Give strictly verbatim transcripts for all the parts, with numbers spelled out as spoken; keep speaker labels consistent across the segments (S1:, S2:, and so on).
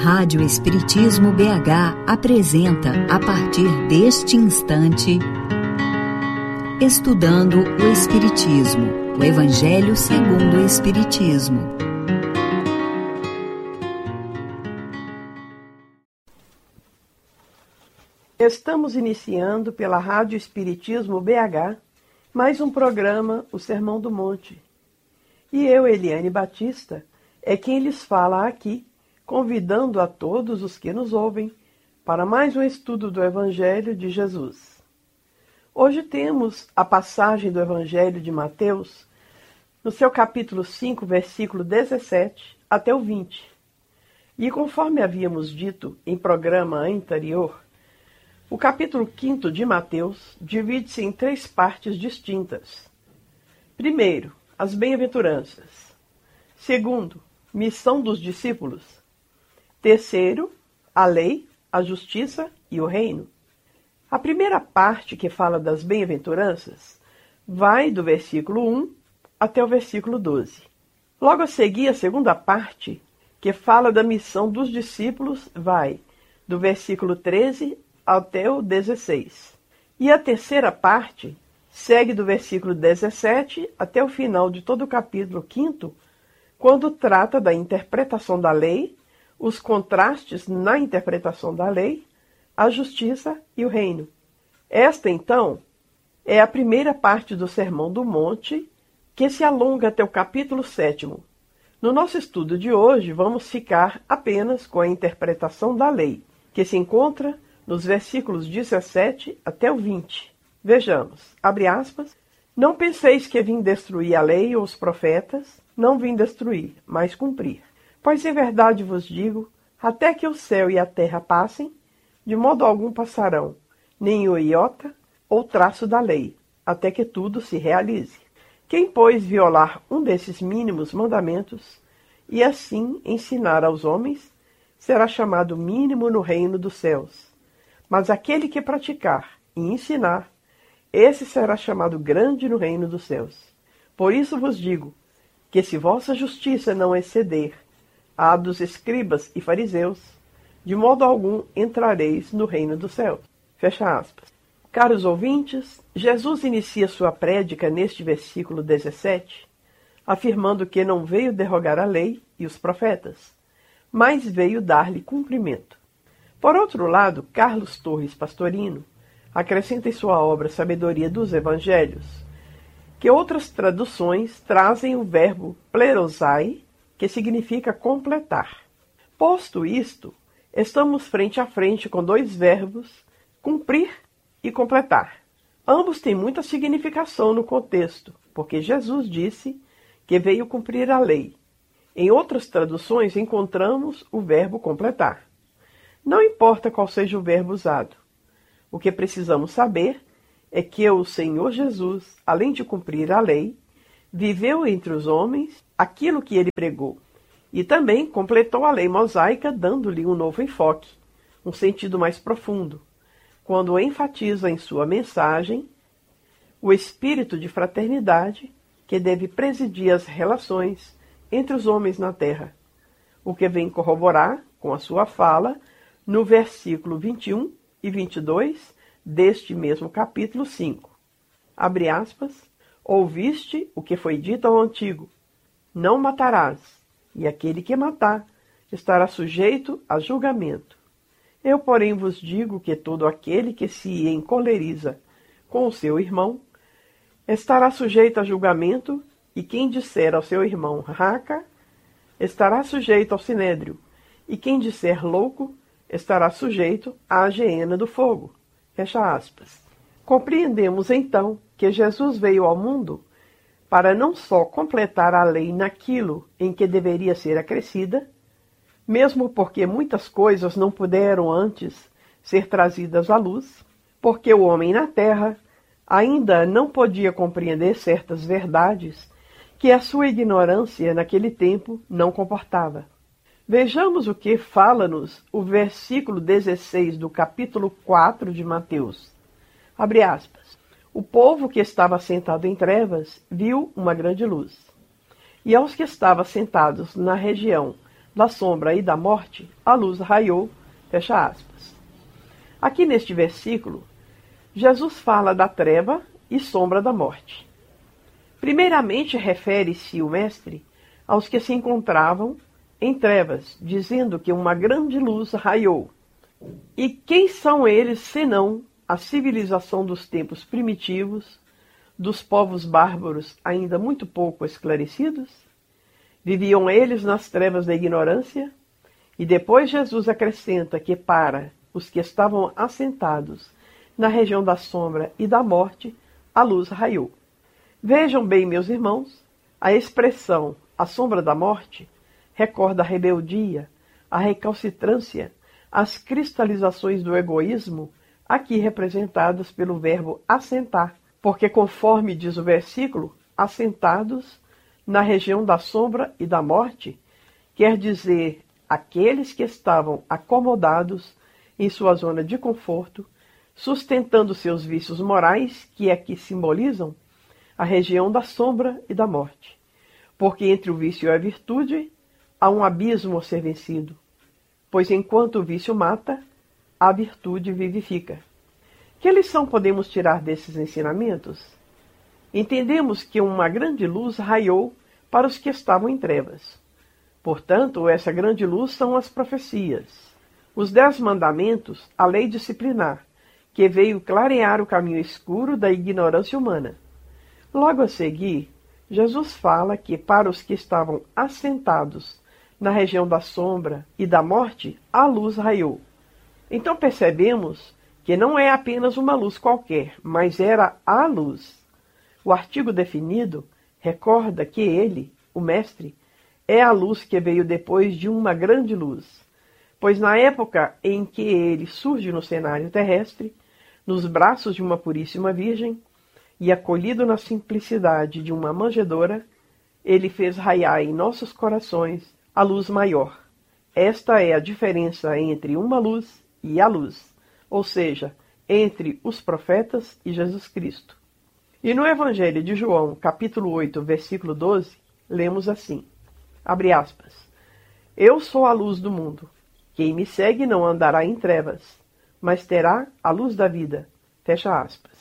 S1: Rádio Espiritismo B H apresenta, a partir deste instante, Estudando o Espiritismo, o Evangelho segundo o Espiritismo.
S2: Estamos iniciando pela Rádio Espiritismo B H mais um programa, o Sermão do Monte. E eu, Eliane Batista, é quem lhes fala aqui, convidando a todos os que nos ouvem para mais um estudo do Evangelho de Jesus. Hoje temos a passagem do Evangelho de Mateus, no seu capítulo cinco, versículo dezessete até o vinte. E conforme havíamos dito em programa anterior, o capítulo cinco de Mateus divide-se em três partes distintas. Primeiro, as bem-aventuranças. Segundo, missão dos discípulos. Terceiro, a lei, a justiça e o reino. A primeira parte, que fala das bem-aventuranças, vai do versículo um até o versículo doze. Logo a seguir, a segunda parte, que fala da missão dos discípulos, vai do versículo treze até o dezesseis. E a terceira parte segue do versículo dezessete até o final de todo o capítulo cinco, quando trata da interpretação da lei, os contrastes na interpretação da lei, a justiça e o reino. Esta, então, é a primeira parte do Sermão do Monte, que se alonga até o capítulo sétimo. No nosso estudo de hoje, vamos ficar apenas com a interpretação da lei, que se encontra nos versículos dezessete até o vinte. Vejamos, abre aspas, não penseis que vim destruir a lei ou os profetas, não vim destruir, mas cumprir. Pois em verdade vos digo, até que o céu e a terra passem, de modo algum passarão, nem o iota ou traço da lei, até que tudo se realize. Quem, pois, violar um desses mínimos mandamentos, e assim ensinar aos homens, será chamado mínimo no reino dos céus. Mas aquele que praticar e ensinar, esse será chamado grande no reino dos céus. Por isso vos digo, que se vossa justiça não exceder a dos escribas e fariseus, de modo algum entrareis no reino dos céus. Fecha aspas. Caros ouvintes, Jesus inicia sua prédica neste versículo dezessete, afirmando que não veio derrogar a lei e os profetas, mas veio dar-lhe cumprimento. Por outro lado, Carlos Torres Pastorino acrescenta em sua obra Sabedoria dos Evangelhos, que outras traduções trazem o verbo plerosai, que significa completar. Posto isto, estamos frente a frente com dois verbos, cumprir e completar. Ambos têm muita significação no contexto, porque Jesus disse que veio cumprir a lei. Em outras traduções encontramos o verbo completar. Não importa qual seja o verbo usado. O que precisamos saber é que o Senhor Jesus, além de cumprir a lei, viveu entre os homens aquilo que ele pregou, e também completou a lei mosaica, dando-lhe um novo enfoque, um sentido mais profundo, quando enfatiza em sua mensagem o espírito de fraternidade que deve presidir as relações entre os homens na terra, o que vem corroborar com a sua fala no versículo vinte e um e vinte e dois deste mesmo capítulo cinco. Abre aspas, ouviste o que foi dito ao antigo, não matarás, e aquele que matar estará sujeito a julgamento. Eu, porém, vos digo que todo aquele que se encoleriza com o seu irmão estará sujeito a julgamento, e quem disser ao seu irmão raca estará sujeito ao sinédrio, e quem disser louco estará sujeito à geena do fogo. Fecha aspas. Compreendemos então que Jesus veio ao mundo para não só completar a lei naquilo em que deveria ser acrescida, mesmo porque muitas coisas não puderam antes ser trazidas à luz, porque o homem na terra ainda não podia compreender certas verdades que a sua ignorância naquele tempo não comportava. Vejamos o que fala-nos o versículo dezesseis do capítulo quatro de Mateus. Abre aspas. O povo que estava sentado em trevas viu uma grande luz. E aos que estavam sentados na região da sombra e da morte, a luz raiou, fecha aspas. Aqui neste versículo, Jesus fala da treva e sombra da morte. Primeiramente refere-se o Mestre aos que se encontravam em trevas, dizendo que uma grande luz raiou. E quem são eles, senão a civilização dos tempos primitivos, dos povos bárbaros ainda muito pouco esclarecidos? Viviam eles nas trevas da ignorância? E depois Jesus acrescenta que para os que estavam assentados na região da sombra e da morte, a luz raiou. Vejam bem, meus irmãos, a expressão a sombra da morte recorda a rebeldia, a recalcitrância, as cristalizações do egoísmo, aqui representadas pelo verbo assentar, porque conforme diz o versículo, assentados na região da sombra e da morte, quer dizer aqueles que estavam acomodados em sua zona de conforto, sustentando seus vícios morais, que aqui simbolizam a região da sombra e da morte. Porque entre o vício e a virtude há um abismo a ser vencido, pois enquanto o vício mata, a virtude vivifica. Que lição podemos tirar desses ensinamentos? Entendemos que uma grande luz raiou para os que estavam em trevas. Portanto, essa grande luz são as profecias, os dez mandamentos, a lei disciplinar, que veio clarear o caminho escuro da ignorância humana. Logo a seguir, Jesus fala que para os que estavam assentados na região da sombra e da morte, a luz raiou. Então percebemos que não é apenas uma luz qualquer, mas era a luz. O artigo definido recorda que ele, o Mestre, é a luz que veio depois de uma grande luz, pois na época em que ele surge no cenário terrestre, nos braços de uma puríssima virgem, e acolhido na simplicidade de uma manjedoura, ele fez raiar em nossos corações a luz maior. Esta é a diferença entre uma luz e a luz, ou seja, entre os profetas e Jesus Cristo. E no Evangelho de João, capítulo oito, versículo doze, lemos assim, abre aspas, Eu sou a luz do mundo. Quem me segue não andará em trevas, mas terá a luz da vida. Fecha aspas.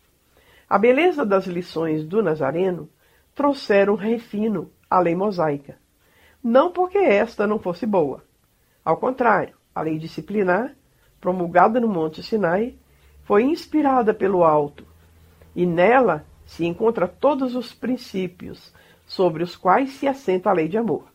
S2: A beleza das lições do Nazareno trouxeram refino à lei mosaica. Não porque esta não fosse boa. Ao contrário, a lei disciplinar, promulgada no Monte Sinai, foi inspirada pelo alto, e nela se encontra todos os princípios sobre os quais se assenta a lei de amor.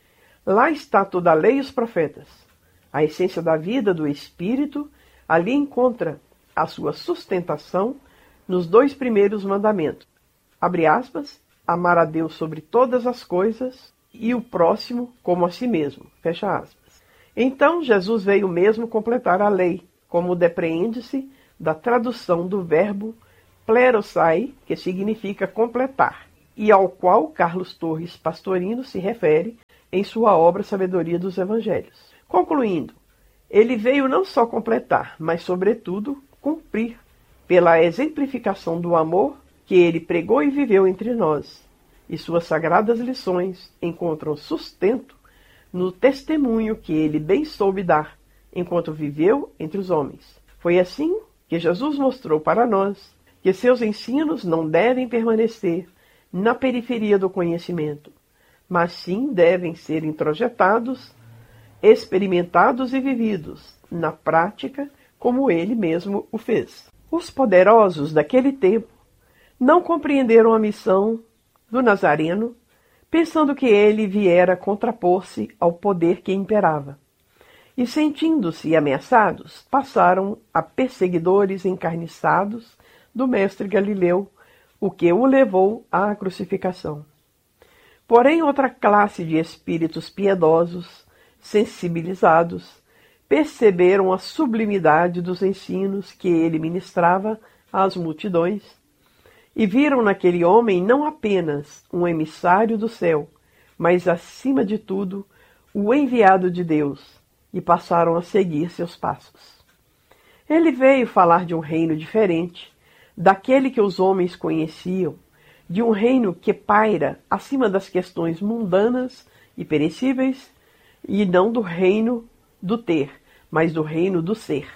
S2: Lá está toda a lei e os profetas. A essência da vida do Espírito ali encontra a sua sustentação nos dois primeiros mandamentos. Abre aspas, amar a Deus sobre todas as coisas e o próximo como a si mesmo. Fecha aspas. Então Jesus veio mesmo completar a lei, como depreende-se da tradução do verbo plerosai, que significa completar, e ao qual Carlos Torres Pastorino se refere em sua obra Sabedoria dos Evangelhos. Concluindo, ele veio não só completar, mas, sobretudo, cumprir, pela exemplificação do amor que ele pregou e viveu entre nós, e suas sagradas lições encontram sustento no testemunho que ele bem soube dar, enquanto viveu entre os homens. Foi assim que Jesus mostrou para nós que seus ensinos não devem permanecer na periferia do conhecimento, mas sim devem ser introjetados, experimentados e vividos na prática, como ele mesmo o fez. Os poderosos daquele tempo não compreenderam a missão do Nazareno, pensando que ele viera contrapor-se ao poder que imperava. E, sentindo-se ameaçados, passaram a perseguidores encarniçados do mestre Galileu, o que o levou à crucificação. Porém, outra classe de espíritos piedosos, sensibilizados, perceberam a sublimidade dos ensinos que ele ministrava às multidões e viram naquele homem não apenas um emissário do céu, mas, acima de tudo, o enviado de Deus, e passaram a seguir seus passos. Ele veio falar de um reino diferente daquele que os homens conheciam, de um reino que paira acima das questões mundanas e perecíveis, e não do reino do ter, mas do reino do ser.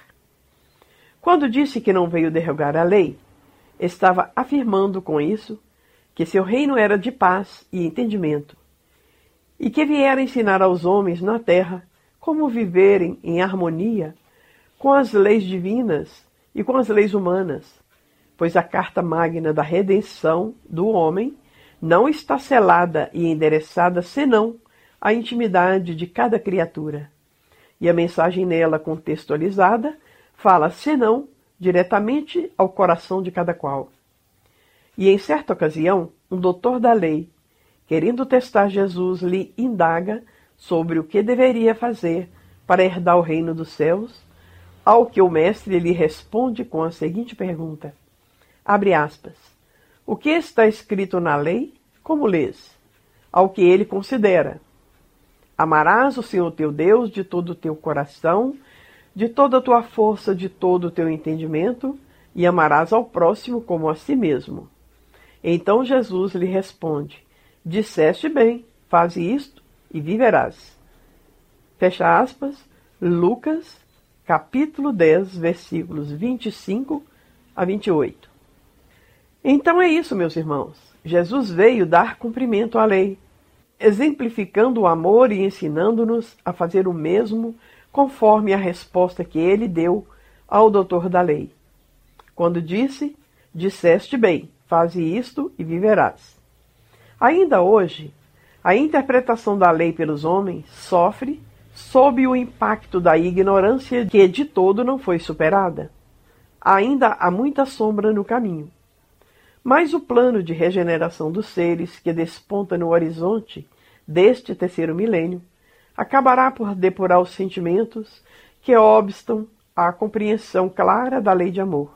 S2: Quando disse que não veio derrogar a lei, estava afirmando com isso que seu reino era de paz e entendimento, e que viera ensinar aos homens na terra como viverem em harmonia com as leis divinas e com as leis humanas, pois a carta magna da redenção do homem não está selada e endereçada senão à intimidade de cada criatura. E a mensagem nela contextualizada fala senão diretamente ao coração de cada qual. E em certa ocasião, um doutor da lei, querendo testar Jesus, lhe indaga sobre o que deveria fazer para herdar o reino dos céus, ao que o mestre lhe responde com a seguinte pergunta, abre aspas, o que está escrito na lei, como lês? Ao que ele considera, amarás o Senhor teu Deus de todo o teu coração, de toda a tua força, de todo o teu entendimento, e amarás ao próximo como a si mesmo. Então Jesus lhe responde, disseste bem, faze isto e viverás. Fecha aspas, Lucas, capítulo dez, versículos vinte e cinco a vinte e oito. Então é isso, meus irmãos. Jesus veio dar cumprimento à lei, exemplificando o amor e ensinando-nos a fazer o mesmo conforme a resposta que ele deu ao doutor da lei. Quando disse, disseste bem, faze isto e viverás. Ainda hoje, a interpretação da lei pelos homens sofre sob o impacto da ignorância que de todo não foi superada. Ainda há muita sombra no caminho. Mas o plano de regeneração dos seres que desponta no horizonte deste terceiro milênio acabará por depurar os sentimentos que obstam à compreensão clara da lei de amor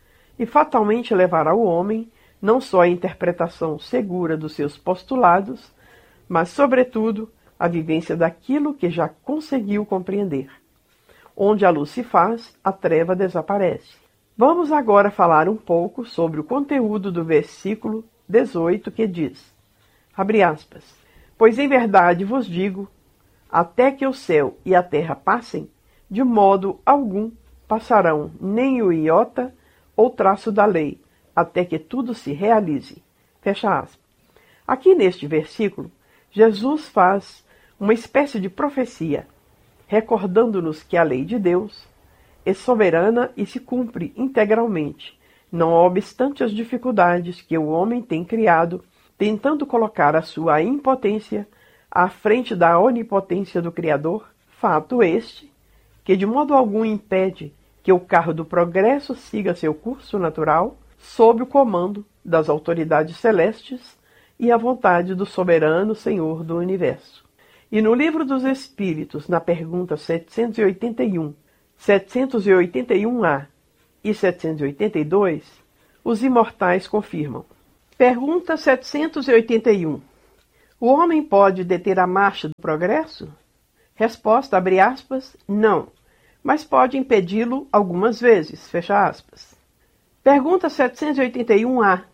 S2: e fatalmente levará o homem não só à interpretação segura dos seus postulados, mas, sobretudo, à vivência daquilo que já conseguiu compreender. Onde a luz se faz, a treva desaparece. Vamos agora falar um pouco sobre o conteúdo do versículo dezoito que diz, abre aspas, pois em verdade vos digo, até que o céu e a terra passem, de modo algum passarão nem o iota ou traço da lei, até que tudo se realize. Fecha aspas. Aqui neste versículo, Jesus faz uma espécie de profecia, recordando-nos que a lei de Deus é soberana e se cumpre integralmente, não obstante as dificuldades que o homem tem criado, tentando colocar a sua impotência à frente da onipotência do Criador, fato este que de modo algum impede que o carro do progresso siga seu curso natural, sob o comando das autoridades celestes e a vontade do soberano Senhor do Universo. E no Livro dos Espíritos, na pergunta setecentos e oitenta e um, setecentos e oitenta e um A e setecentos e oitenta e dois, os imortais confirmam. Pergunta setecentos e oitenta e um. O homem pode deter a marcha do progresso? Resposta, abre aspas, não, mas pode impedi-lo algumas vezes, fecha aspas. Pergunta setecentos e oitenta e um A.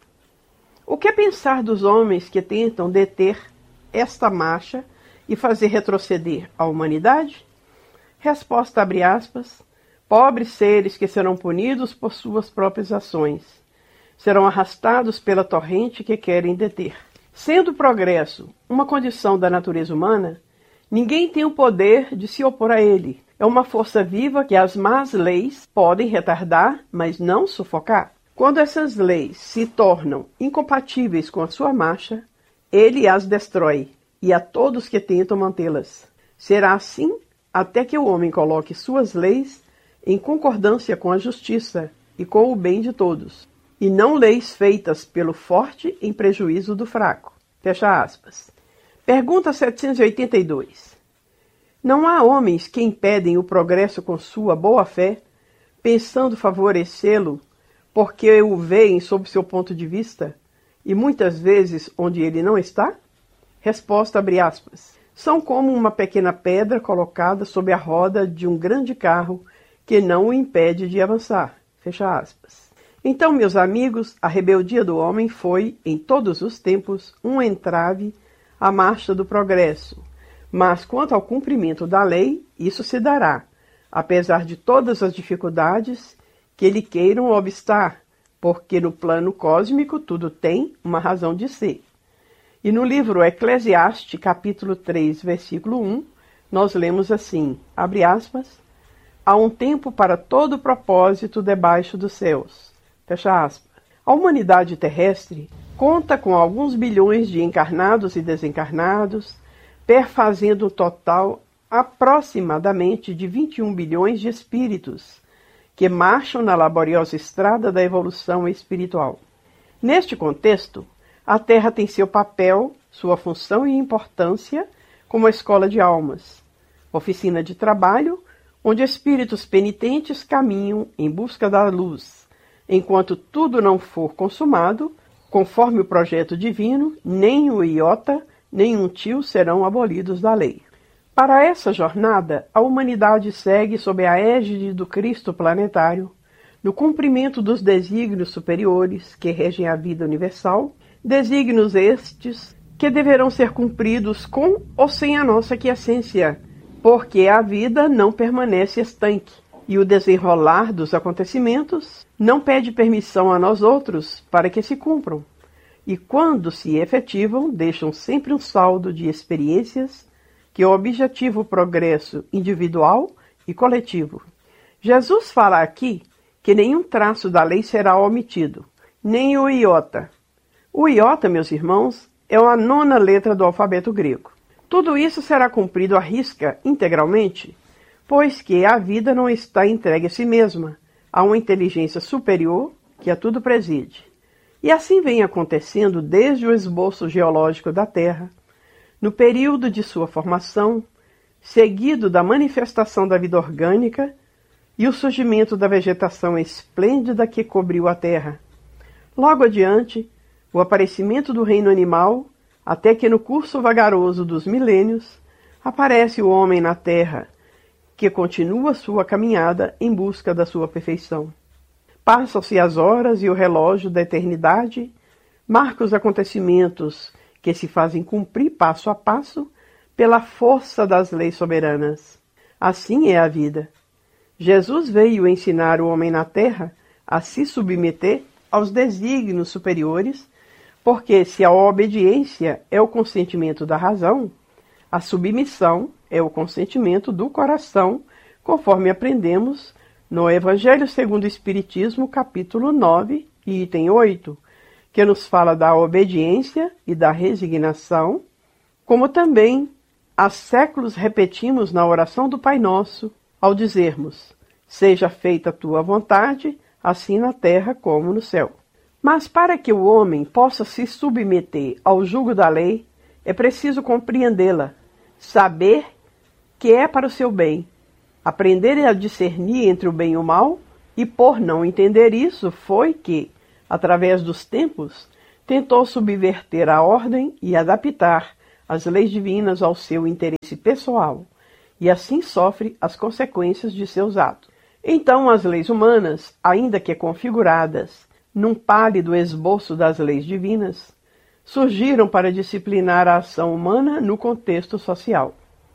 S2: O que pensar dos homens que tentam deter esta marcha e fazer retroceder a humanidade? Resposta, abre aspas, pobres seres que serão punidos por suas próprias ações, serão arrastados pela torrente que querem deter. Sendo o progresso uma condição da natureza humana, ninguém tem o poder de se opor a ele. É uma força viva que as más leis podem retardar, mas não sufocar. Quando essas leis se tornam incompatíveis com a sua marcha, ele as destrói, e a todos que tentam mantê-las. Será assim até que o homem coloque suas leis em concordância com a justiça e com o bem de todos, e não leis feitas pelo forte em prejuízo do fraco. Fecha aspas. Pergunta setecentos e oitenta e dois. Não há homens que impedem o progresso com sua boa-fé, pensando favorecê-lo, porque o veem sob seu ponto de vista, e muitas vezes onde ele não está? Resposta, abre aspas. São como uma pequena pedra colocada sob a roda de um grande carro que não o impede de avançar. Fecha aspas. Então, meus amigos, a rebeldia do homem foi, em todos os tempos, um entrave à marcha do progresso, Mas quanto ao cumprimento da lei, isso se dará, apesar de todas as dificuldades que lhe queiram obstar, porque no plano cósmico tudo tem uma razão de ser. E no livro Eclesiastes, capítulo três, versículo um, nós lemos assim, abre aspas, há um tempo para todo propósito debaixo dos céus. Fecha aspas. A humanidade terrestre conta com alguns bilhões de encarnados e desencarnados, perfazendo um total aproximadamente de vinte e um bilhões de espíritos que marcham na laboriosa estrada da evolução espiritual. Neste contexto, a Terra tem seu papel, sua função e importância como a escola de almas, oficina de trabalho, onde espíritos penitentes caminham em busca da luz. Enquanto tudo não for consumado, conforme o projeto divino, nem o iota, nem um tio serão abolidos da lei. Para essa jornada, a humanidade segue sob a égide do Cristo planetário, no cumprimento dos desígnios superiores que regem a vida universal, desígnios estes que deverão ser cumpridos com ou sem a nossa quiescência, porque a vida não permanece estanque, e o desenrolar dos acontecimentos não pede permissão a nós outros para que se cumpram, e quando se efetivam, deixam sempre um saldo de experiências que objetiva o progresso individual e coletivo. Jesus fala aqui que nenhum traço da lei será omitido, nem o iota. O iota, meus irmãos, é a nona letra do alfabeto grego. Tudo isso será cumprido à risca integralmente, pois que a vida não está entregue a si mesma, a uma inteligência superior que a tudo preside. E assim vem acontecendo desde o esboço geológico da Terra, no período de sua formação, seguido da manifestação da vida orgânica e o surgimento da vegetação esplêndida que cobriu a Terra. Logo adiante, o aparecimento do reino animal, até que no curso vagaroso dos milênios, aparece o homem na Terra, que continua sua caminhada em busca da sua perfeição. Passam-se as horas e o relógio da eternidade, marca os acontecimentos que se fazem cumprir passo a passo pela força das leis soberanas. Assim é a vida. Jesus veio ensinar o homem na terra a se submeter aos desígnios superiores, porque se a obediência é o consentimento da razão, a submissão é o consentimento do coração, conforme aprendemos no Evangelho segundo o Espiritismo, capítulo nove, item oito, que nos fala da obediência e da resignação, como também há séculos repetimos na oração do Pai Nosso, ao dizermos, seja feita a tua vontade, assim na terra como no céu. Mas para que o homem possa se submeter ao jugo da lei, é preciso compreendê-la, saber que é para o seu bem, aprender a discernir entre o bem e o mal, e por não entender isso foi que, através dos tempos, tentou subverter a ordem e adaptar as leis divinas ao seu interesse pessoal, e assim sofre as consequências de seus atos. Então as leis humanas, ainda que configuradas num pálido esboço das leis divinas, surgiram para disciplinar a ação humana no contexto social.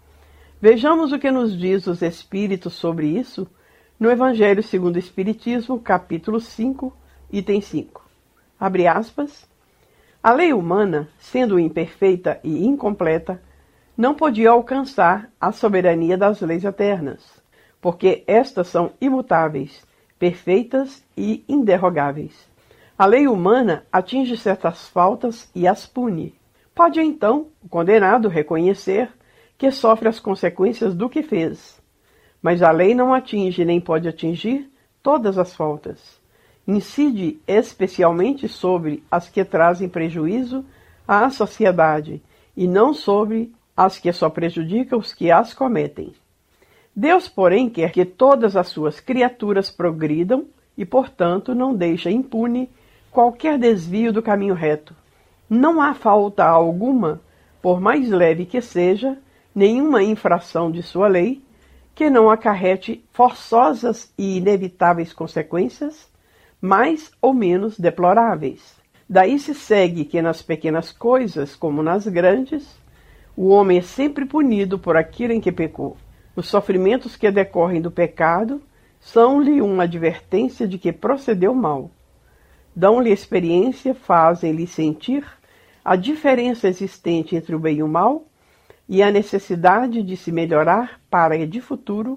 S2: Vejamos o que nos diz os Espíritos sobre isso no Evangelho segundo o Espiritismo, capítulo cinco, item cinco. Abre aspas. A lei humana, sendo imperfeita e incompleta, não podia alcançar a soberania das leis eternas, porque estas são imutáveis, perfeitas e inderrogáveis. A lei humana atinge certas faltas e as pune. Pode então o condenado reconhecer que sofre as consequências do que fez, mas a lei não atinge nem pode atingir todas as faltas. Incide especialmente sobre as que trazem prejuízo à sociedade e não sobre as que só prejudicam os que as cometem. Deus, porém, quer que todas as suas criaturas progridam e, portanto, não deixa impune qualquer desvio do caminho reto. Não há falta alguma, por mais leve que seja, nenhuma infração de sua lei, que não acarrete forçosas e inevitáveis consequências, mais ou menos deploráveis. Daí se segue que nas pequenas coisas, como nas grandes, O homem é sempre punido por aquilo em que pecou. Os sofrimentos que decorrem do pecado são-lhe uma advertência de que procedeu mal. Dão-lhe experiência, fazem-lhe sentir a diferença existente entre o bem e o mal e a necessidade de se melhorar para, de futuro,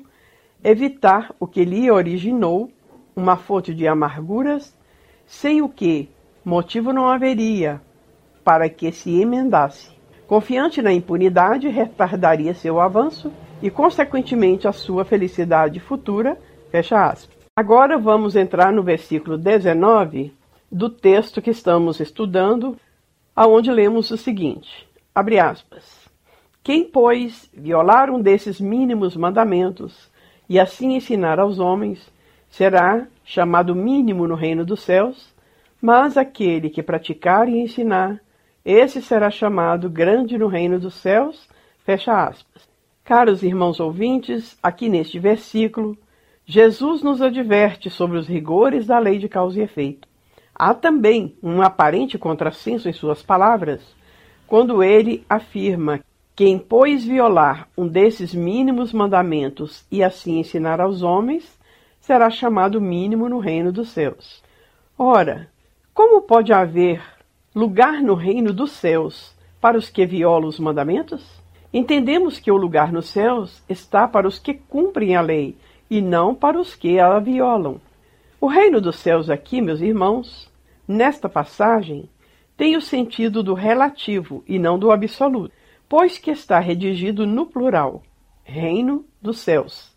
S2: evitar o que lhe originou uma fonte de amarguras, sem o que motivo não haveria para que se emendasse. Confiante na impunidade, retardaria seu avanço e, consequentemente, a sua felicidade futura. Fecha aspas. Agora vamos entrar no versículo dezenove do texto que estamos estudando, aonde lemos o seguinte, abre aspas, quem, pois, violar um desses mínimos mandamentos e assim ensinar aos homens, será chamado mínimo no reino dos céus, mas aquele que praticar e ensinar, esse será chamado grande no reino dos céus. Fecha aspas. Caros irmãos ouvintes, aqui neste versículo, Jesus nos adverte sobre os rigores da lei de causa e efeito. Há também um aparente contrassenso em suas palavras, quando ele afirma: quem, pois, violar um desses mínimos mandamentos e assim ensinar aos homens, será chamado mínimo no reino dos céus. Ora, como pode haver lugar no reino dos céus para os que violam os mandamentos? Entendemos que o lugar nos céus está para os que cumprem a lei e não para os que a violam. O reino dos céus aqui, meus irmãos, nesta passagem, tem o sentido do relativo e não do absoluto, pois que está redigido no plural, reino dos céus.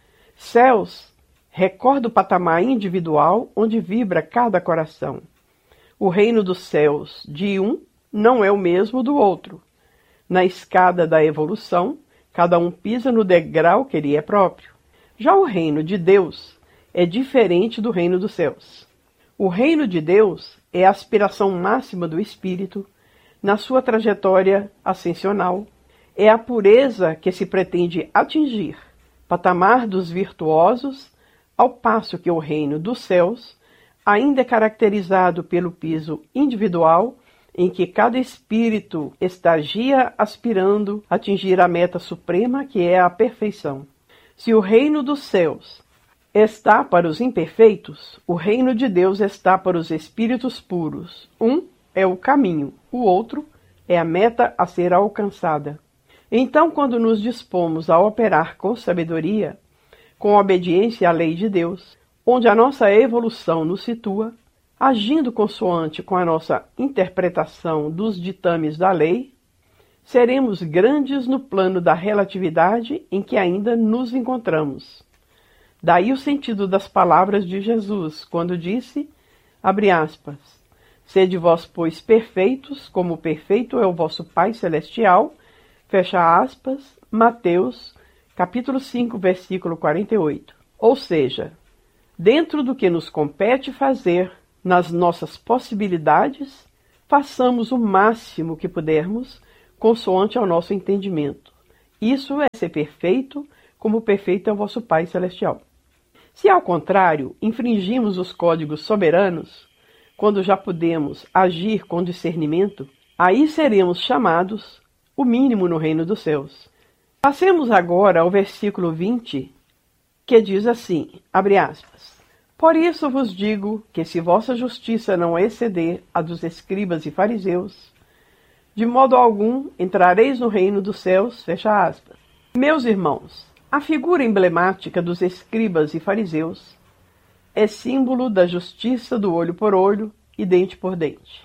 S2: Céus recorda o patamar individual onde vibra cada coração. O reino dos céus de um não é o mesmo do outro. Na escada da evolução, cada um pisa no degrau que lhe é próprio. Já o reino de Deus é diferente do reino dos céus. O reino de Deus é a aspiração máxima do espírito na sua trajetória ascensional. É a pureza que se pretende atingir, patamar dos virtuosos, ao passo que o reino dos céus ainda é caracterizado pelo piso individual em que cada espírito estagia aspirando a atingir a meta suprema, que é a perfeição. Se o reino dos céus está para os imperfeitos, o reino de Deus está para os espíritos puros. Um é o caminho, o outro é a meta a ser alcançada. Então, quando nos dispomos a operar com sabedoria, com obediência à lei de Deus, onde a nossa evolução nos situa, agindo consoante com a nossa interpretação dos ditames da lei, seremos grandes no plano da relatividade em que ainda nos encontramos. Daí o sentido das palavras de Jesus, quando disse, abre aspas, sede vós, pois, perfeitos, como perfeito é o vosso Pai Celestial, fecha aspas, Mateus, capítulo cinco, versículo quarenta e oito. Ou seja, dentro do que nos compete fazer, nas nossas possibilidades, façamos o máximo que pudermos, consoante ao nosso entendimento. Isso é ser perfeito, como perfeito é o vosso Pai Celestial. Se, ao contrário, infringimos os códigos soberanos, quando já podemos agir com discernimento, aí seremos chamados o mínimo no reino dos céus. Passemos agora ao versículo vinte, que diz assim, abre aspas, por isso vos digo que se vossa justiça não exceder a dos escribas e fariseus, de modo algum entrareis no reino dos céus, fecha aspas. Meus irmãos, a figura emblemática dos escribas e fariseus é símbolo da justiça do olho por olho e dente por dente.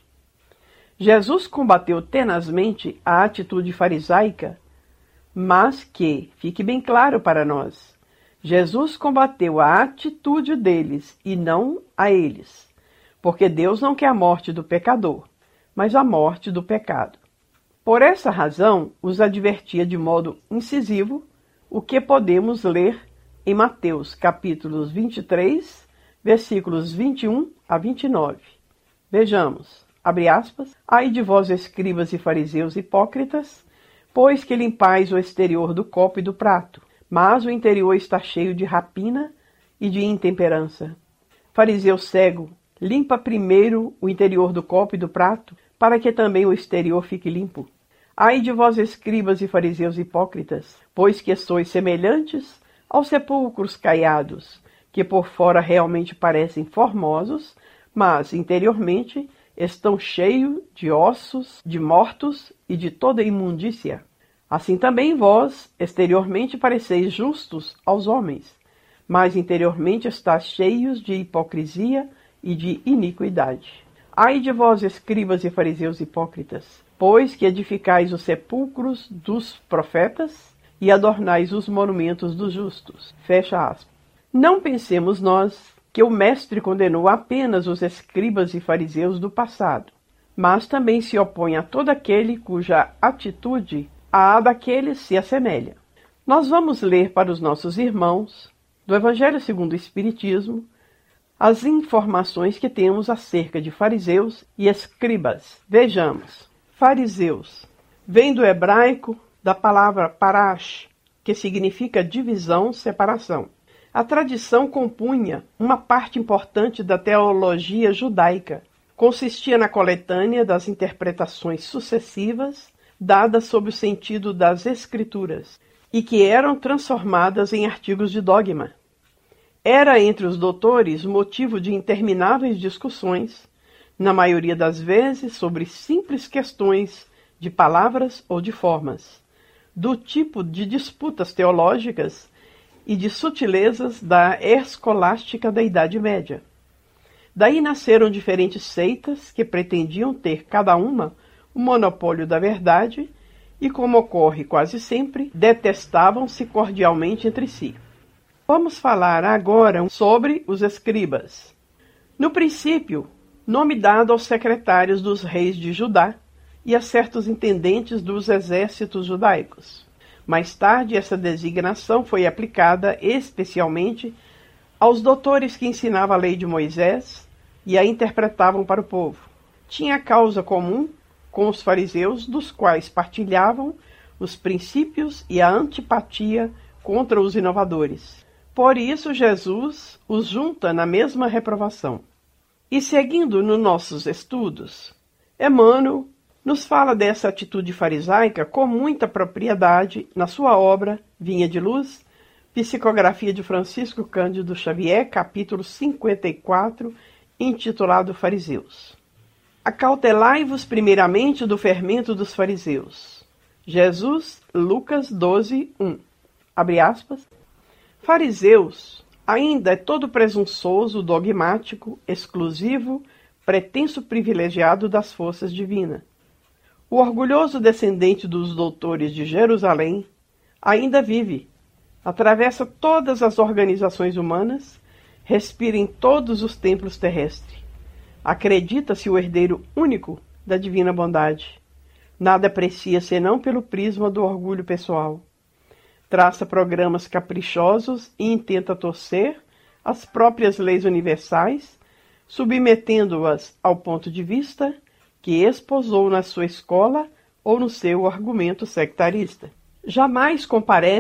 S2: Jesus combateu tenazmente a atitude farisaica, mas que, fique bem claro para nós, Jesus combateu a atitude deles e não a eles, porque Deus não quer a morte do pecador, mas a morte do pecado. Por essa razão, os advertia de modo incisivo, o que podemos ler em Mateus, capítulos vinte e três, versículos vinte e um a vinte e nove. Vejamos, abre aspas, ai de vós, escribas e fariseus hipócritas, pois que limpais o exterior do copo e do prato, mas o interior está cheio de rapina e de intemperança. Fariseu cego, limpa primeiro o interior do copo e do prato, para que também o exterior fique limpo. Ai de vós, escribas e fariseus hipócritas, pois que sois semelhantes aos sepulcros caiados, que por fora realmente parecem formosos, mas interiormente estão cheios de ossos, de mortos e de toda imundícia. Assim também vós, exteriormente pareceis justos aos homens, mas interiormente estáis cheios de hipocrisia e de iniquidade. Ai de vós, escribas e fariseus hipócritas, pois que edificais os sepulcros dos profetas e adornais os monumentos dos justos. Fecha aspas. Não pensemos nós que o Mestre condenou apenas os escribas e fariseus do passado, mas também se opõe a todo aquele cuja atitude à daqueles se assemelha. Nós vamos ler para os nossos irmãos, do Evangelho segundo o Espiritismo, as informações que temos acerca de fariseus e escribas. Vejamos. Fariseus vem do hebraico da palavra parash, que significa divisão, separação. A tradição compunha uma parte importante da teologia judaica. Consistia na coletânea das interpretações sucessivas dadas sob o sentido das Escrituras e que eram transformadas em artigos de dogma. Era entre os doutores motivo de intermináveis discussões, na maioria das vezes sobre simples questões de palavras ou de formas, do tipo de disputas teológicas e de sutilezas da escolástica da Idade Média. Daí nasceram diferentes seitas que pretendiam ter cada uma o monopólio da verdade e, como ocorre quase sempre, detestavam-se cordialmente entre si. Vamos falar agora sobre os escribas. No princípio, nome dado aos secretários dos reis de Judá e a certos intendentes dos exércitos judaicos. Mais tarde, essa designação foi aplicada especialmente aos doutores que ensinavam a lei de Moisés e a interpretavam para o povo. Tinha causa comum com os fariseus, dos quais partilhavam os princípios e a antipatia contra os inovadores. Por isso, Jesus os junta na mesma reprovação. E seguindo nos nossos estudos, Emmanuel nos fala dessa atitude farisaica com muita propriedade na sua obra Vinha de Luz, Psicografia de Francisco Cândido Xavier, capítulo cinquenta e quatro, intitulado Fariseus. Acautelai-vos primeiramente do fermento dos fariseus. Jesus, Lucas doze, um. Abre aspas. Fariseus ainda é todo presunçoso, dogmático, exclusivo, pretenso privilegiado das forças divinas. O orgulhoso descendente dos doutores de Jerusalém ainda vive, atravessa todas as organizações humanas, respira em todos os templos terrestres. Acredita-se o herdeiro único da divina bondade. Nada aprecia senão pelo prisma do orgulho pessoal. Traça programas caprichosos e intenta torcer as próprias leis universais, submetendo-as ao ponto de vista que esposou na sua escola ou no seu argumento sectarista. Jamais comparece